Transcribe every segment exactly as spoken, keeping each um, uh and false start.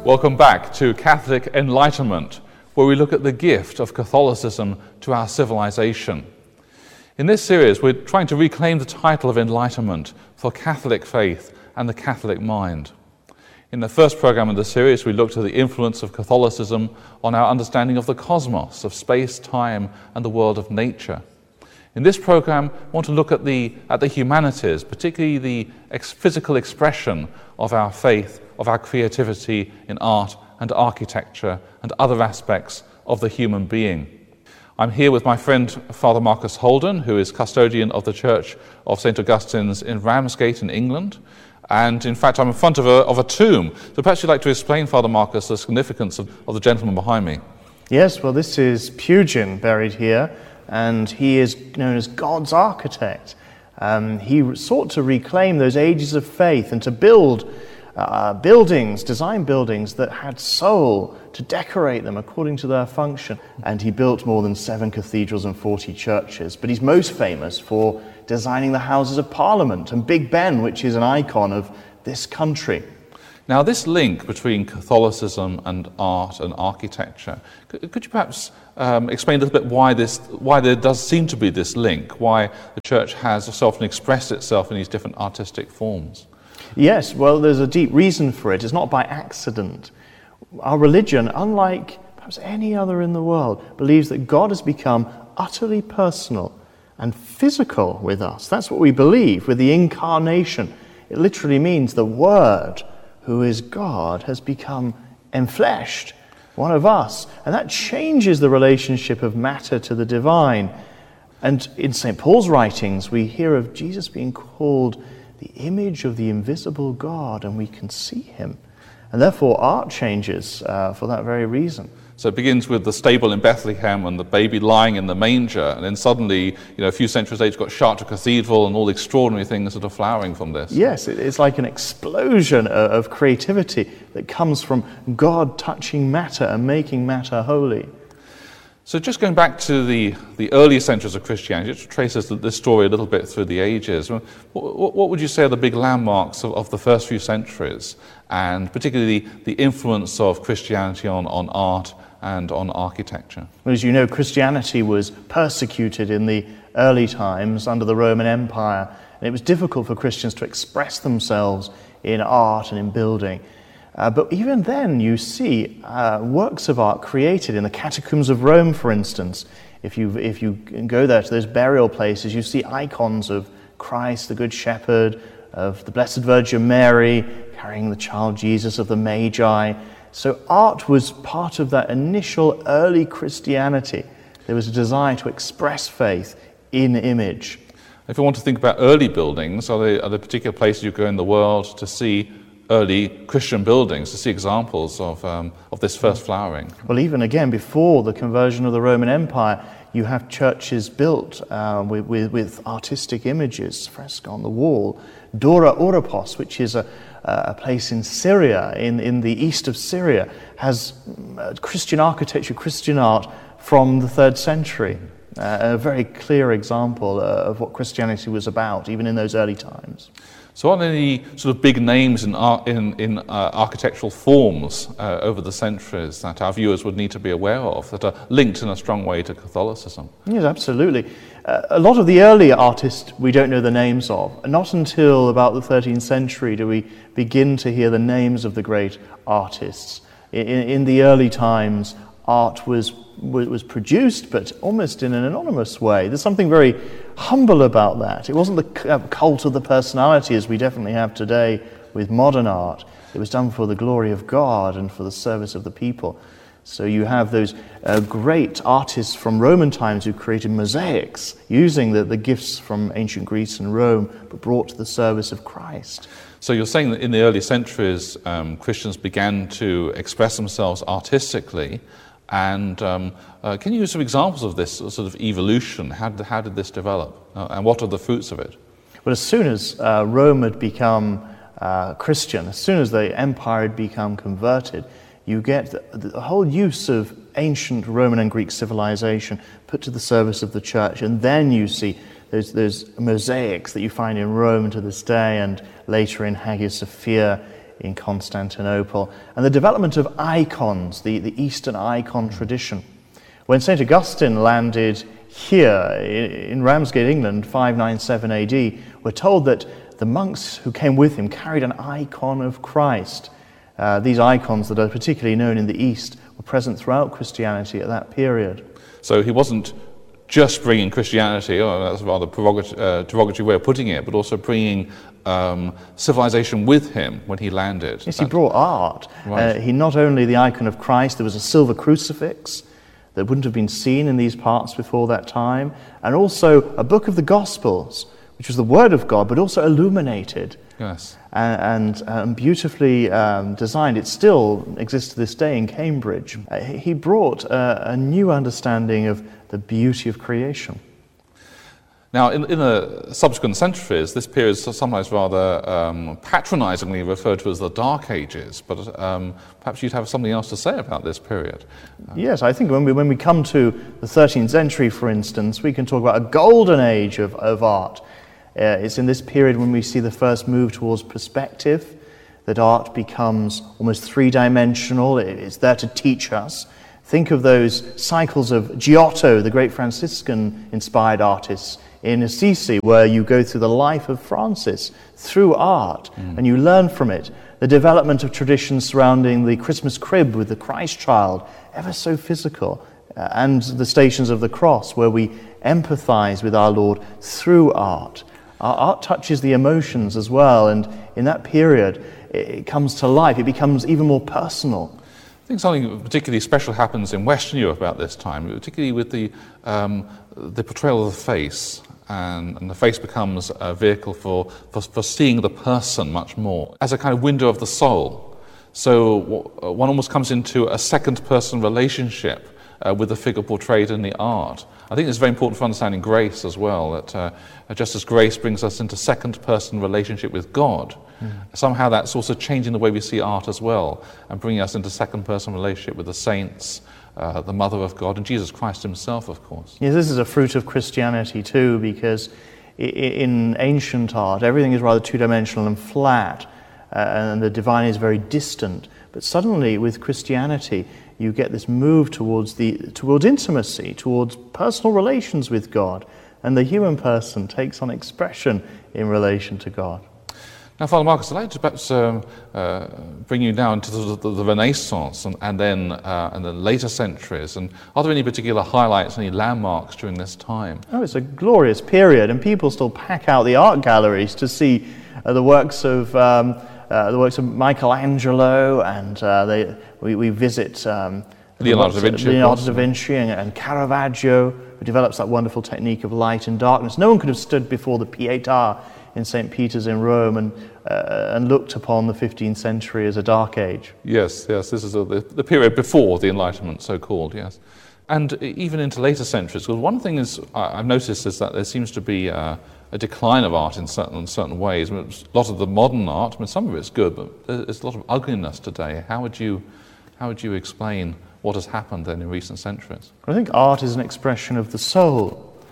Welcome back to Catholic Enlightenment, where we look at the gift of Catholicism to our civilization. In this series, we're trying to reclaim the title of Enlightenment for Catholic faith and the Catholic mind. In the first program of the series, we looked at the influence of Catholicism on our understanding of the cosmos, of space, time, and the world of nature. In this program, we want to look at the, at the humanities, particularly the ex- physical expression of our faith, of our creativity in art and architecture and other aspects of the human being. I'm here with my friend Father Marcus Holden, who is custodian of the Church of Saint Augustine's in Ramsgate in England. And in fact, I'm in front of a, of a tomb. So perhaps you'd like to explain, Father Marcus, the significance of, of the gentleman behind me. Yes, well, this is Pugin buried here, and he is known as God's architect. Um, he sought to reclaim those ages of faith and to build uh, buildings, design buildings that had soul, to decorate them according to their function. And he built more than seven cathedrals and forty churches. But he's most famous for designing the Houses of Parliament and Big Ben, which is an icon of this country. Now, this link between Catholicism and art and architecture, could, could you perhaps um, explain a little bit why this, why there does seem to be this link, why the Church has so often expressed itself in these different artistic forms? Yes, well, there's a deep reason for it. It's not by accident. Our religion, unlike perhaps any other in the world, believes that God has become utterly personal and physical with us. That's what we believe with the incarnation. It literally means the Word, who is God, has become enfleshed, one of us. And that changes the relationship of matter to the divine. And in Saint Paul's writings, we hear of Jesus being called the image of the invisible God, and we can see him. And therefore, art changes uh, for that very reason. So it begins with the stable in Bethlehem and the baby lying in the manger, and then suddenly, you know, a few centuries later, you've got Chartres Cathedral and all the extraordinary things that are flowering from this. Yes, it's like an explosion of creativity that comes from God touching matter and making matter holy. So just going back to the, the early centuries of Christianity, just traces this story a little bit through the ages. What, what would you say are the big landmarks of, of the first few centuries, and particularly the, the influence of Christianity on, on art and on architecture? Well, as you know, Christianity was persecuted in the early times under the Roman Empire, and it was difficult for Christians to express themselves in art and in building. Uh, but even then, you see uh, works of art created in the catacombs of Rome, for instance. If you if you go there to those burial places, you see icons of Christ, the Good Shepherd, of the Blessed Virgin Mary, carrying the child Jesus, of the Magi. So art was part of that initial early Christianity. There was a desire to express faith in image. If you want to think about early buildings, are there, are there particular places you go in the world to see early Christian buildings, to see examples of um, of this first flowering? Well, even again, before the conversion of the Roman Empire, you have churches built uh, with, with, with artistic images, fresco on the wall. Dura Oropos, which is a, a place in Syria, in, in the east of Syria, has Christian architecture, Christian art from the third century. Uh, a very clear example uh, of what Christianity was about, even in those early times. So are there any sort of big names in art, in, in uh, architectural forms uh, over the centuries that our viewers would need to be aware of, that are linked in a strong way to Catholicism? Yes, absolutely. Uh, a lot of the early artists we don't know the names of. Not until about the thirteenth century do we begin to hear the names of the great artists. In, in the early times, art was was produced, but almost in an anonymous way. There's something very humble about that. It wasn't the cult of the personality as we definitely have today with modern art. It was done for the glory of God and for the service of the people. So you have those uh, great artists from Roman times who created mosaics using the, the gifts from ancient Greece and Rome, but brought to the service of Christ. So you're saying that in the early centuries, um, Christians began to express themselves artistically. And um, uh, can you use some examples of this sort of evolution? How did, how did this develop? Uh, and what are the fruits of it? Well, as soon as uh, Rome had become uh, Christian, as soon as the empire had become converted, you get the, the whole use of ancient Roman and Greek civilization put to the service of the church. And then you see those, those mosaics that you find in Rome to this day and later in Hagia Sophia in Constantinople, and the development of icons, the, the Eastern icon tradition. When Saint Augustine landed here in Ramsgate, England, five ninety-seven A D, we're told that the monks who came with him carried an icon of Christ. Uh, these icons that are particularly known in the East were present throughout Christianity at that period. So he wasn't just bringing Christianity, oh, that's a rather derogatory, uh, derogatory way of putting it, but also bringing um, civilization with him when he landed. Yes, he brought art. Right. Uh, he not only the icon of Christ, there was a silver crucifix that wouldn't have been seen in these parts before that time, and also a book of the Gospels, which was the Word of God, but also illuminated. Yes. And, and um, beautifully um, designed. It still exists to this day in Cambridge. Uh, he brought uh, a new understanding of the beauty of creation. Now, in, in the subsequent centuries, this period is sometimes rather um, patronizingly referred to as the Dark Ages, but um, perhaps you'd have something else to say about this period. Uh, yes, I think when we, when we come to the thirteenth century, for instance, we can talk about a golden age of, of art. Uh, it's in this period when we see the first move towards perspective, that art becomes almost three-dimensional. It's there to teach us. Think of those cycles of Giotto, the great Franciscan-inspired artist in Assisi, where you go through the life of Francis through art, mm. and you learn from it. The development of traditions surrounding the Christmas crib with the Christ child, ever so physical, uh, and the Stations of the Cross, where we empathize with our Lord through art. Our art touches the emotions as well, and in that period, it comes to life. It becomes even more personal. I think something particularly special happens in Western Europe about this time, particularly with the um, the portrayal of the face, and, and the face becomes a vehicle for, for, for seeing the person much more, as a kind of window of the soul. So one almost comes into a second-person relationship uh, with the figure portrayed in the art. I think it's very important for understanding grace as well, that uh, just as grace brings us into second-person relationship with God, mm. somehow that's also changing the way we see art as well, and bringing us into second-person relationship with the saints, uh, the Mother of God, and Jesus Christ himself, of course. Yes, this is a fruit of Christianity too, because in ancient art, everything is rather two-dimensional and flat, uh, and the divine is very distant. But suddenly, with Christianity, you get this move towards the towards intimacy, towards personal relations with God, and the human person takes on expression in relation to God. Now, Father Marcus, I'd like to perhaps um, uh, bring you now into the, the, the Renaissance and, and then uh, and the later centuries. And are there any particular highlights, any landmarks during this time? Oh, it's a glorious period, and people still pack out the art galleries to see uh, the works of. Um, Uh, the works of Michelangelo, and uh, they, we, we visit um, Leonardo da Vinci, Leonardo da Vinci and, and Caravaggio, who develops that wonderful technique of light and darkness. No one could have stood before the Pietà in Saint Peter's in Rome and uh, and looked upon the fifteenth century as a dark age. Yes, yes, this is a, the, the period before the Enlightenment, so-called, yes. And even into later centuries, because one thing is I've noticed is that there seems to be uh, a decline of art in certain, in certain ways. I mean, a lot of the modern art, I mean, some of it's good, but there's a lot of ugliness today. How would you, how would you explain what has happened then in recent centuries? I think art is an expression of the soul,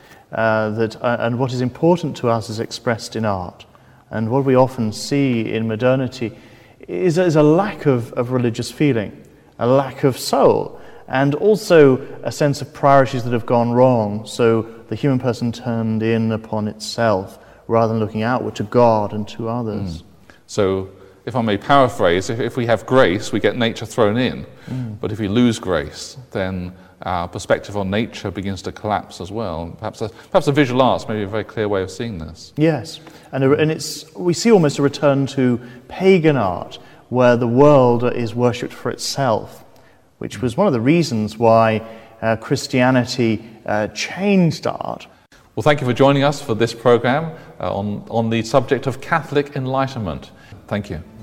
uh, that, uh, and what is important to us is expressed in art. And what we often see in modernity is, is a lack of, of religious feeling, a lack of soul, and also a sense of priorities that have gone wrong. So the human person turned in upon itself rather than looking outward to God and to others. Mm. So, if I may paraphrase, if, if we have grace, we get nature thrown in. Mm. But if we lose grace, then our perspective on nature begins to collapse as well. Perhaps a, perhaps a visual arts may be a very clear way of seeing this. Yes, and, a, and it's we see almost a return to pagan art, where the world is worshipped for itself, which was one of the reasons why uh, Christianity uh, changed art. Well, thank you for joining us for this program uh, on, on the subject of Catholic Enlightenment. Thank you.